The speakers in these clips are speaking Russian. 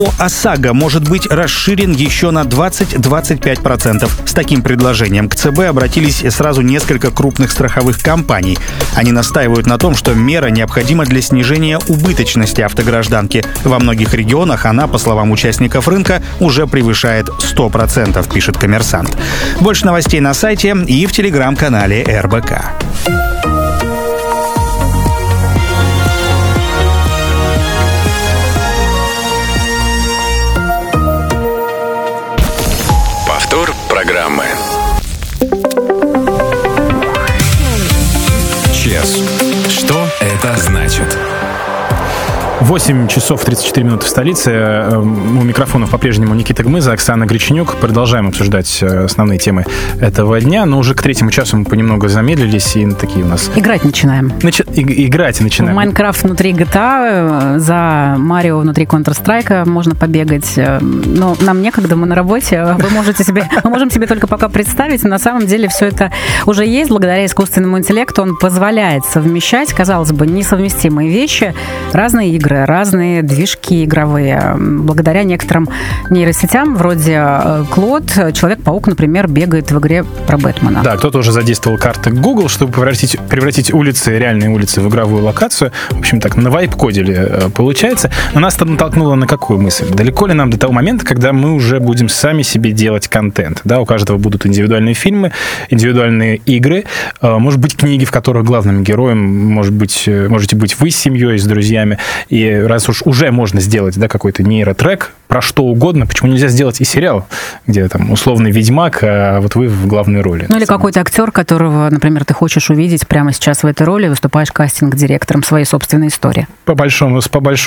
ОСАГО может быть расширен еще на 20-25%. С таким предложением к ЦБ обратились сразу несколько крупных страховых компаний. Они настаивают на том, что мера необходима для снижения убыточности автогражданки. Во многих регионах она, по словам участников рынка, уже превышает 100%, пишет «Коммерсант». Больше новостей на сайте и в телеграм-канале РБК. Программы. ЧЕС. Что это значит? 8 часов 34 минуты в столице. У микрофонов по-прежнему Никита Гмыза, Оксана Греченюк. Продолжаем обсуждать основные темы этого дня, но уже к третьему часу мы понемногу замедлились, и такие у нас... Играть начинаем. Играть начинаем. В Майнкрафт внутри GTA, за Марио внутри Counter-Strike можно побегать. Но нам некогда, мы на работе. Мы можем себе только пока представить. На самом деле все это уже есть. Благодаря искусственному интеллекту он позволяет совмещать, казалось бы, несовместимые вещи, разные игры, разные движки игровые. Благодаря некоторым нейросетям, вроде Claude, Человек-паук, например, бегает в игре про Бэтмена. Да, кто-то уже задействовал карты Google, чтобы превратить улицы, реальные улицы, в игровую локацию. В общем, так, на вайп-коде получается. Но нас это натолкнуло на какую мысль? Далеко ли нам до того момента, когда мы уже будем сами себе делать контент? Да, у каждого будут индивидуальные фильмы, индивидуальные игры, может быть, книги, в которых главным героем можете быть вы с семьей, с друзьями. И раз уж уже можно сделать, да, какой-то нейротрек про что угодно, почему нельзя сделать и сериал, где там условный ведьмак, а вот вы в главной роли? Ну или какой-то актер, которого, например, ты хочешь увидеть прямо сейчас в этой роли, выступаешь кастинг-директором своей собственной истории. По большому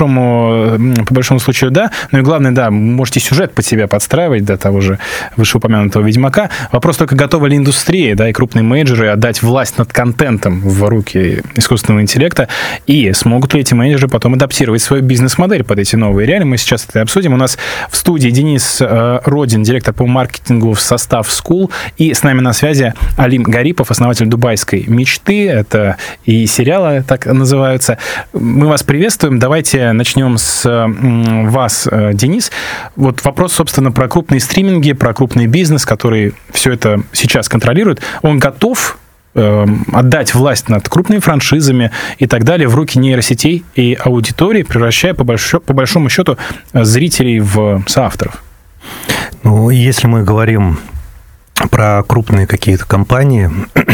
случаю, да. Ну и главное, да, можете сюжет под себя подстраивать, до того же вышеупомянутого ведьмака. Вопрос только, готова ли индустрия, да, и крупные менеджеры отдать власть над контентом в руки искусственного интеллекта, и смогут ли эти менеджеры потом адаптировать свою бизнес-модель под эти новые реалии. Мы сейчас это обсудим. У нас в студии Денис Родин, директор по маркетингу в Состав School, и с нами на связи Алим Гарипов, основатель дубайской мечты. Это и сериалы так называются. Мы вас приветствуем. Давайте начнем с вас, Денис. Вот вопрос, собственно, про крупные стриминги, про крупный бизнес, который все это сейчас контролирует. Он готов отдать власть над крупными франшизами и так далее в руки нейросетей и аудитории, превращая по большому счету зрителей в соавторов? Ну, если мы говорим про крупные какие-то компании,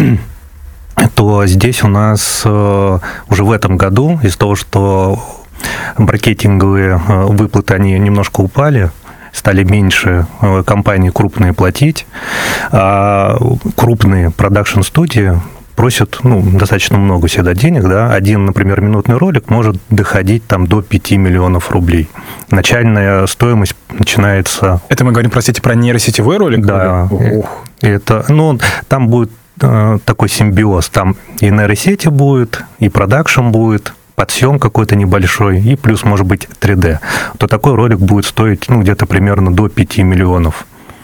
то здесь у нас уже в этом году из-за того, что маркетинговые выплаты, они немножко упали, стали меньше компании крупные платить, а крупные продакшн-студии просят достаточно много всегда денег. Да? Один, например, минутный ролик может доходить там, до 5 миллионов рублей. Начальная стоимость начинается... Это мы говорим, простите, про нейросетевой ролик? Да. Это, там будет такой симбиоз. Там и нейросети будет, и продакшн будет, подсъем какой-то небольшой, и плюс, может быть, 3D, то такой ролик будет стоить где-то примерно до 5 миллионов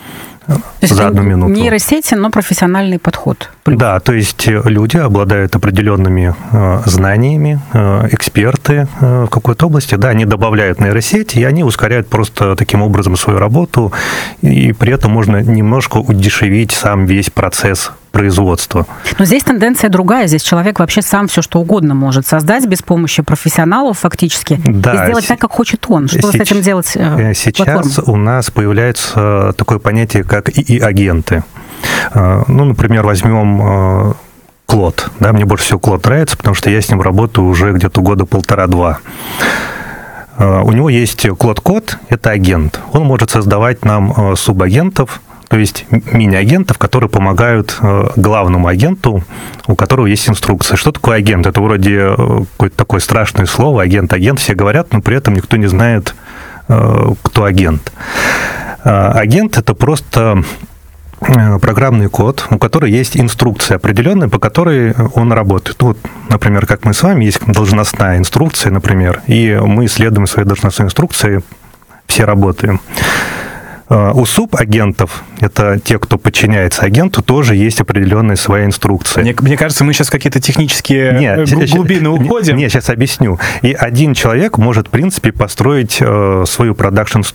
за одну минуту. Нейросети, но профессиональный подход. Да, то есть люди обладают определенными знаниями, эксперты в какой-то области, да, они добавляют нейросети, и они ускоряют просто таким образом свою работу, и при этом можно немножко удешевить сам весь процесс производства. Но здесь тенденция другая. Здесь человек вообще сам все что угодно может создать без помощи профессионалов фактически, да, и сделать так, как хочет он. Что с этим делать сейчас платформа? У нас появляется такое понятие, как ИИ-агенты. Например, возьмем Claude. Да, мне больше всего Claude нравится, потому что я с ним работаю уже где-то года 1,5-2. У него есть Claude-код, это агент. Он может создавать нам субагентов, то есть мини-агентов, которые помогают главному агенту, у которого есть инструкция. Что такое агент? Это вроде какое-то такое страшное слово, агент, все говорят, но при этом никто не знает, кто агент. Агент – это просто программный код, у которого есть инструкция определенная, по которой он работает. Например, как мы с вами, есть должностная инструкция, например, и мы следуем своей должностной инструкции, все работаем. У субагентов, это те, кто подчиняется агенту, тоже есть определенные свои инструкции. Мне кажется, мы сейчас в какие-то технические глубины уходим. Нет, сейчас объясню. И один человек может, в принципе, построить свою